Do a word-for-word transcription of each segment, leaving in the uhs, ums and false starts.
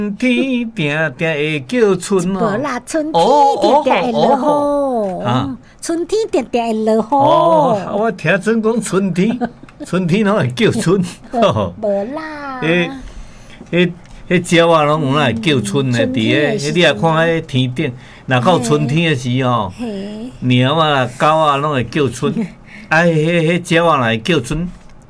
天定定会叫春无啦，春天定定会落雨。啊，春天定定会落雨。 哦，我听春讲春天，春天拢会叫春。 无啦。 诶，迄迄鸟啊，拢有那会叫春的，伫诶，你也看迄天顶，若到春天的时候，猫啊、狗啊拢会叫春。啊，迄迄鸟啊，若会叫春。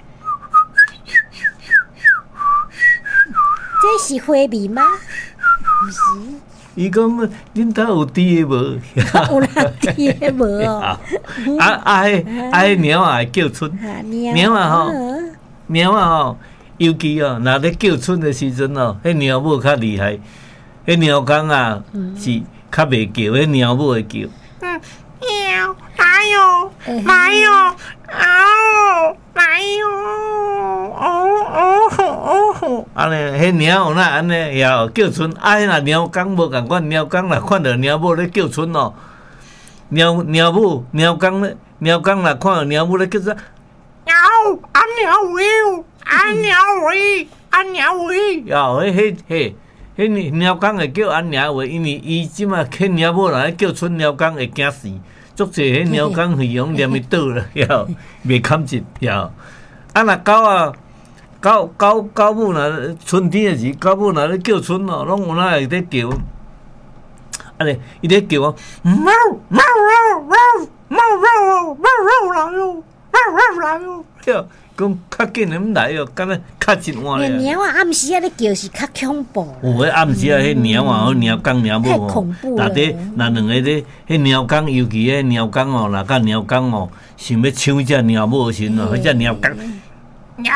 这是花蜜吗？不是。 伊讲恁兜有猪的无？ 有啦，猪的无哦。 啊啊！迄啊迄猫啊会叫春，猫啊吼，猫啊吼，尤其哦，若咧叫春的时阵哦，迄猫母较厉害，迄猫公啊是较袂叫，迄猫母会叫。 嗯，喵，来哟，来哟，嗷，来哟，哦哦哦。 安尼，迄猫有哪安尼也叫春，啊，迄若猫公无共款，猫公若看到猫母咧叫春哦，猫猫母猫公咧，猫公若看到猫母咧叫春， 喵，啊喵喂，啊喵喂，啊喵喂， 哟，迄迄迄迄猫公会叫安鸟话，因为伊即马迄猫母若咧叫春，猫公会惊死，足济迄猫公费用念伊倒了，哟，袂堪一，哟，啊若狗啊。狗狗狗母若春天的时，狗母若咧叫春哦，拢有哪会咧叫？安尼，伊咧叫哦， 猫猫猫猫猫猫猫来哟，猫猫来哟， 哟，讲较紧的毋来哦，敢若较真换咧。猫啊，暗时啊咧叫是较恐怖。 有诶，暗时啊，迄猫啊，迄猫公猫母哦， 太恐怖了。 内底若两个咧，迄猫公，尤其迄猫公哦，若甲猫公哦，想要抢迄只猫母时哦，迄只猫公。 呀！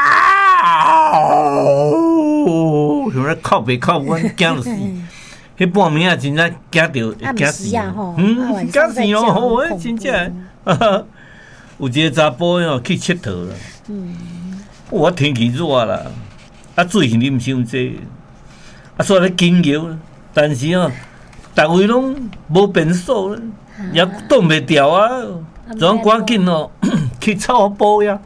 像咧哭袂哭，阮惊死。迄半暝啊，真正惊着，会惊死。嗯，惊死哦！吼，迄真正。有一个查甫哦去佚佗啦。嗯。哇，天气热啦，啊水啉伤济，啊所以咧紧摇，但是哦，逐位拢无便所，也挡袂牢啊，总赶紧哦去草埔呀。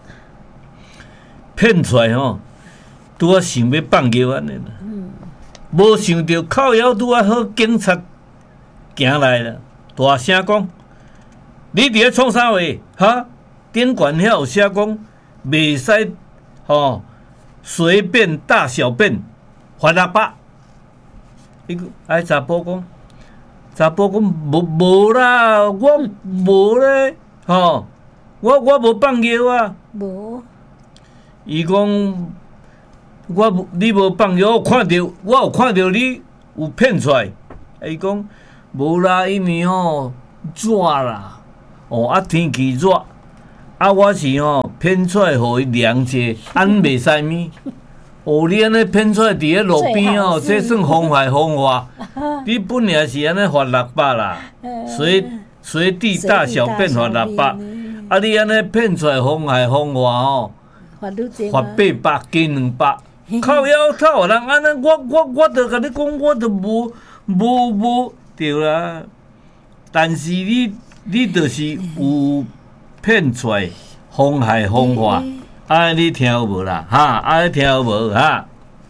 骗出来吼，拄啊想要放尿安尼啦，无想到靠腰拄啊好，警察行来啦，大声讲：你伫咧创啥话？哈？顶管遐有写讲，袂使吼随便大小便，罚六百。伊个哎查甫讲，查甫讲无无啦，我无咧，吼，我我无放尿啊。 无。 伊讲，我你无放尿，我看到我有看到你有骗出来。伊讲无啦，因为吼热啦，哦啊天气热，啊我是吼骗出来，互伊凉者，安袂使咪。哦，你安尼骗出来伫咧路边哦，这算妨害风化。你本来是安尼罚六百啦，随随地大小便罚六百，啊你安尼骗出来妨害风化哦。罚八百加两百，靠腰靠人安尼，我我我着甲你讲，我着无无无对啦。但是你你着是有骗出来妨害风化，啊你听有无啦？哈，啊你听有无哈？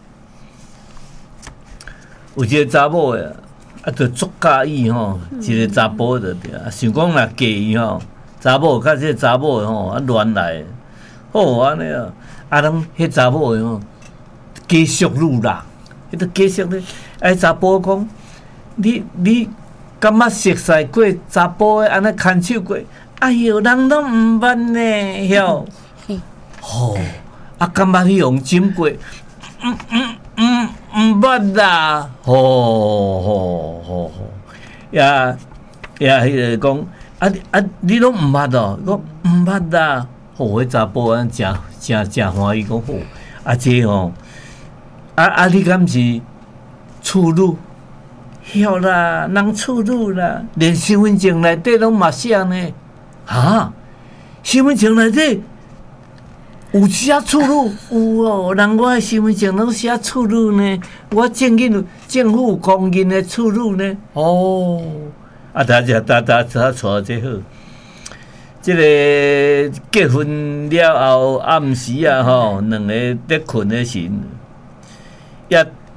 有一个查某诶，啊着足介意吼，一个查甫着对啊，想讲若嫁伊吼，查某甲这个查某诶吼啊乱来。好安尼啊，啊，拢迄查某诶吼，家属女人，迄个家属咧，哎，查甫讲，你你感觉熟悉过查甫诶，安尼牵手过，哎哟，人拢毋捌呢，晓，吼，啊，感觉去用针过，嗯嗯嗯，毋捌啦，吼吼吼吼，也也迄个讲，啊啊，你拢毋捌哦，讲毋捌啦。吼，迄查甫安真真真欢喜讲好，啊这吼，啊啊你敢是处女？晓啦，人处女啦，连身份证内底拢嘛写呢。哈，身份证内底有写处女？有哦，人我诶身份证拢写处女呢。我正经政府公认诶处女呢。哦，啊，大家大家大家这好。即个结婚了后暗时啊，吼，两个咧困咧时，也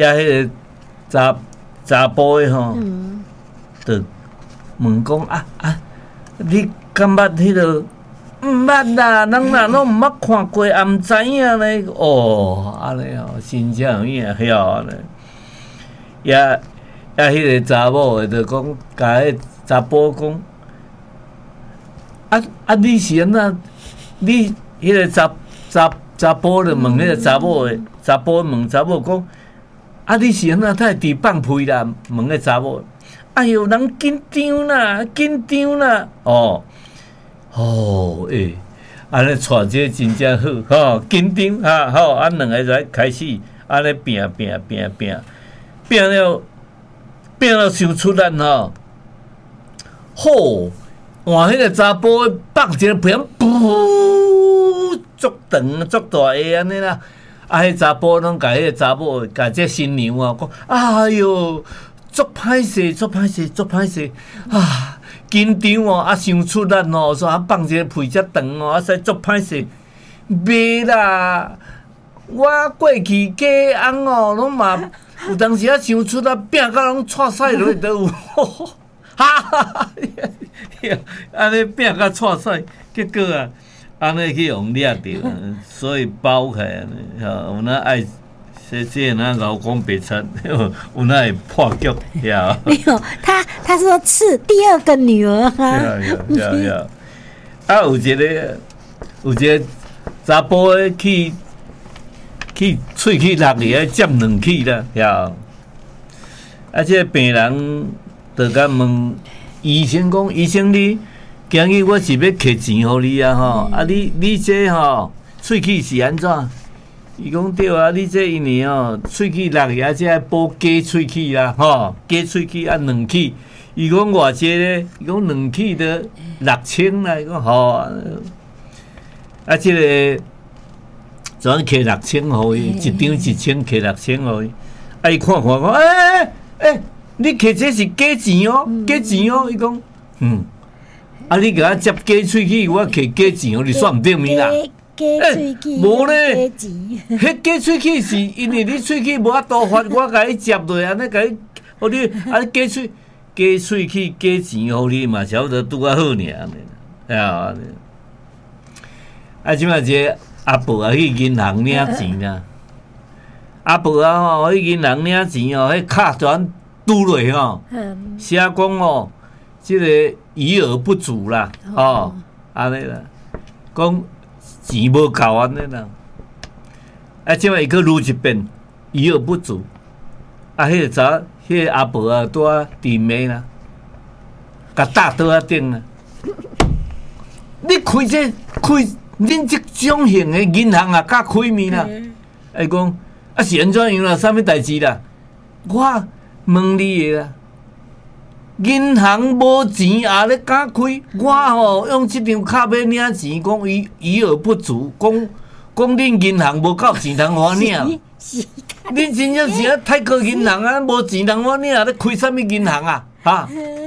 也迄个查查甫诶吼，就问讲啊啊，你敢捌迄个？毋捌啦，人若拢毋捌看过，也毋知影咧。哦，安尼哦，真正有影晓安尼。也也迄个查某诶，就讲甲迄查甫讲，啊啊，你是安怎？你迄个查查查甫就问迄个查某诶，查甫问查某讲，啊，你是安怎？他会伫放屁啦？问个查某，哎哟，人紧张啦，紧张啦，哦。哦，诶、欸，安尼带这真正好，吼、哦，紧张哈，好、哦，啊两个才开始安尼拼拼拼拼，拼了拼了想出咱吼，好，换迄个查甫放一个屁，噗，足长足大个安尼啦，啊，迄查甫拢甲迄个查某甲这新娘啊讲，哎哟，足歹势，足歹势，足歹势啊！紧张哦，啊，想出力哦，说啊放一个屁遮长哦，啊，使足歹势。袂啦，我过去嫁翁哦，拢嘛有当时啊想出力，拼到拢错屎落去都有，哈哈哈！安尼拼到错屎，结果啊，安尼去互掠着，所以包起来呢，有那爱。这这那老公别惨，有那会破局呀。 没有，他他说是第二个女儿啊。 有有有，啊有一个有一个查甫诶去去喙齿落去啊接两气啦，呀。啊，这个病人就甲问医生讲，医生你今日我是要摕钱互你啊吼，啊你你这吼喙齿是安怎？伊讲对啊，你这一年哦，喙齿落去啊，这爱补假喙齿啦，吼，假喙齿啊两齿。伊讲偌济咧，伊讲两齿得六千啦，伊讲吼，啊，这个怎摕六千互伊，一张一千摕六千互伊，啊，伊看看讲，诶诶诶，你摕这是假钱哦，假钱哦，伊讲，嗯，啊，你甲我接假喙齿，我摕假钱哦，你算毋对面啦。 诶， 无咧，迄假喙齿是因为你喙齿无法度发，我甲你接落安尼甲你，互你啊假喙假喙齿假钱互你嘛，差不多拄啊好尔安尼，哎呀，啊，即摆这阿婆啊去银行领钱啦，阿婆啊吼去银行领钱哦，迄卡全拄落吼，写讲哦，即个余额不足啦，吼，安尼啦，讲。钱无够安尼啦，啊！即摆伊佫愈一遍，余额不足。啊，迄个查，迄个阿婆啊，拄啊伫面啦，甲搭倒啊顶啊。你开这开，恁即种型的银行啊，甲开面啦。伊讲啊是安怎样啦？啥物代志啦？我问你个啦。银行无钱也咧敢开，我吼用即张卡要领钱，讲余余额不足，讲讲恁银行无够钱通我领。恁真正是啊泰国银行啊，无钱通我领，咧开啥物银行啊？哈！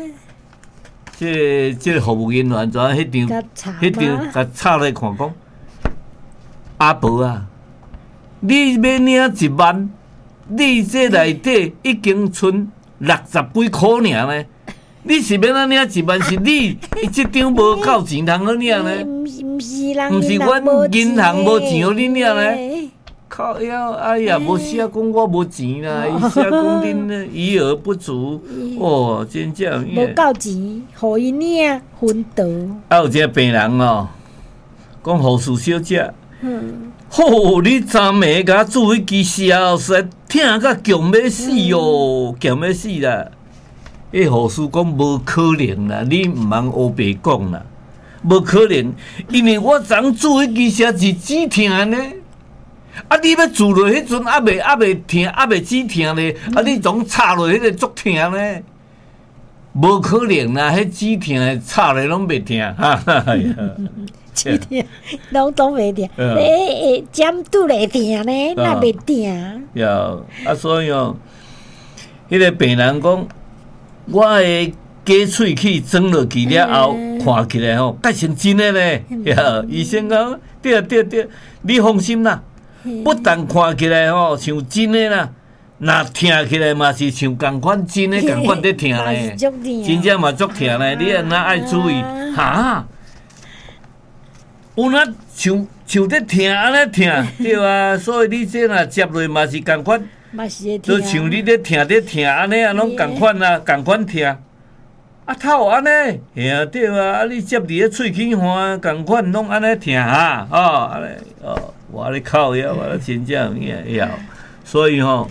即即个服务人员怎迄张迄张甲插来看讲，阿婆啊，你要领一万，你这内底已经存六十几箍尔呢。你是要哪领一万？是你即张无够钱通好领呢？ 毋是人， 毋是阮银行无钱互你领呢？靠腰，哎呀，无写讲我无钱啦，伊写讲恁余额不足，哦，真正无够钱，互伊领昏倒。 啊，有一个病人哦，讲护士小姐，嗯，吼，你昨暝甲我做迄支痧哦，实在疼甲强要死哦，强要死啦！迄护士讲无可能啦，你毋通乌白讲啦，无可能，因为我昨做迄支痧是止疼呢。啊！你要做落迄阵，还袂还袂疼，还袂止疼咧。啊！你总插落迄个足疼咧，无可能啦！迄止疼的插咧拢袂疼，哈哈哈！ 止疼拢总袂疼，诶，针拄来疼咧，那袂疼。 有啊，所以哦，迄个病人讲，我的假喙齿装落去了后，看起来吼，改成真的咧。呀，医生讲，对对对，你放心啦。不但看起来吼像真的啦， 那疼起来嘛是像共款真诶共款在疼咧，真正嘛足疼咧。你安那爱注意哈？有那像像在疼安尼疼，对啊。所以你这若接落嘛是共款，就像你咧疼咧疼安尼啊，拢共款啊，共款疼。啊，透安尼，嘿啊，对啊。啊，你接伫咧喙齿环共款，拢安尼疼哈，哦，安尼哦，我咧靠腰，我真正有影晓。所以吼。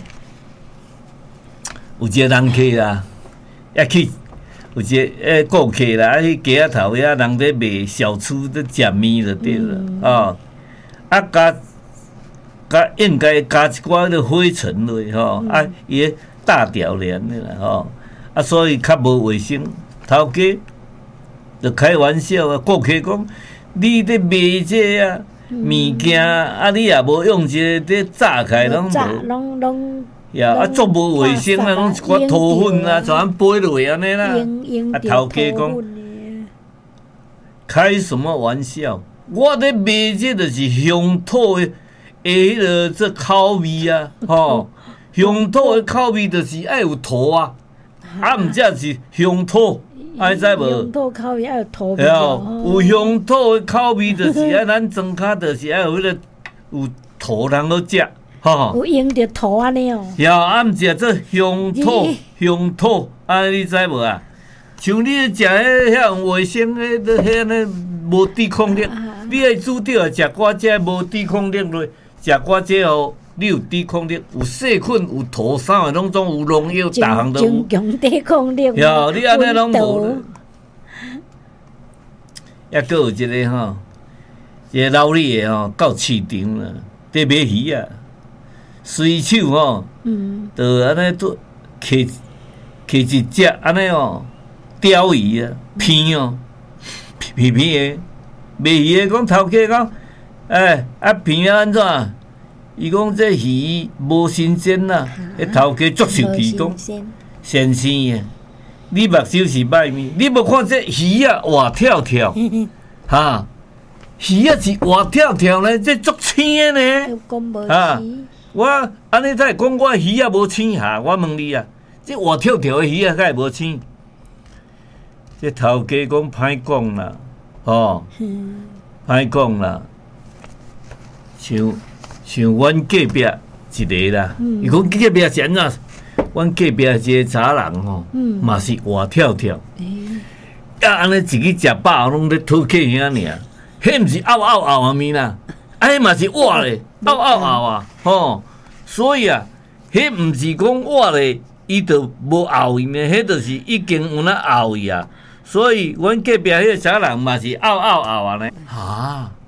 有一个人客啦，也去有一个诶顾客啦，啊去街仔头遐人咧卖小吃咧食面就对了，哦，啊加加应该加一寡咧灰尘落，吼，啊伊大条连的啦，吼，啊所以较无卫生。头家就开玩笑啊，顾客讲你咧卖这啊物件，啊你也无用一个咧炸开，拢拢拢。 呀，啊，足无卫生啊，拢一寡土粉啊，就安飞落安尼啦。啊，头家讲，开什么玩笑？我咧卖这就是乡土的，诶，迄个这口味啊，吼，乡土的口味就是爱有土啊，啊，毋则是乡土，爱知无？ 乡土口味爱有土味。 有乡土的口味就是爱咱庄脚就是爱有迄个有土通好食。吼， 有用着土安尼哦。 呀，啊，毋是做乡土，乡土，啊，你知无啊？像你食迄遐有卫生诶，迄迄安尼无抵抗力，你爱煮着食寡这无抵抗力落，食寡这哦，你有抵抗力，有细菌，有土啥诶，拢总有农药，逐项都有。 强强抵抗力。 呀，你安尼拢无。抑佫有一个吼，一个老李诶吼，到市场啦，伫买鱼啊。随手吼，嗯，就安尼做，摕摕一只安尼哦，鲷鱼啊，片哦，片片的，卖鱼的讲头家讲，哎，啊片啊安怎？伊讲这鱼无新鲜啦，迄头家足生气讲，先生啊，你目睭是歹面，你无看这鱼啊活跳跳，哈，鱼啊是活跳跳呢，这足青的呢，啊。我安尼才会讲我鱼啊无青下，我问你啊，这活跳跳的鱼啊，敢会无青？这头家讲歹讲啦，吼，歹讲啦。像像阮隔壁一个啦，伊讲隔壁是安怎？阮隔壁一个查人吼，嘛是活跳跳，啊安尼自己食饱拢咧讨客兄尔，迄毋是嗷嗷嗷啊面啦。啊，迄嘛是活咧，嗷嗷嗷啊，吼！所以啊，迄毋是讲活咧，伊就无后伊呢，迄就是已经有那后伊啊。所以，阮隔壁迄个小人嘛是嗷嗷嗷啊呢，啊！